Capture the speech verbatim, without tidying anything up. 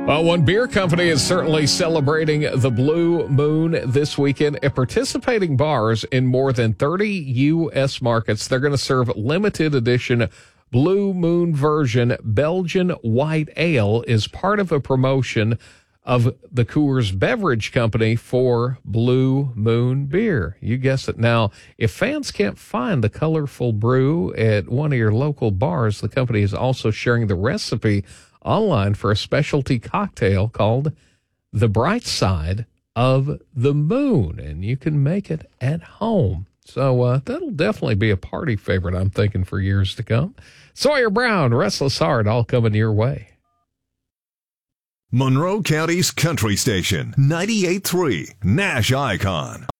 Well, one beer company is certainly celebrating the Blue Moon this weekend. At participating bars in more than thirty U S markets, they're going to serve limited edition Blue Moon version Belgian White Ale as part of a promotion of the Coors Beverage Company for Blue Moon beer. You guess it. Now, if fans can't find the colorful brew at one of your local bars, the company is also sharing the recipe online for a specialty cocktail called The Bright Side of the Moon, and you can make it at home. So uh, that'll definitely be a party favorite, I'm thinking, for years to come. Sawyer Brown, Restless Heart, all coming your way. Monroe County's country station, ninety-eight point three, Nash Icon.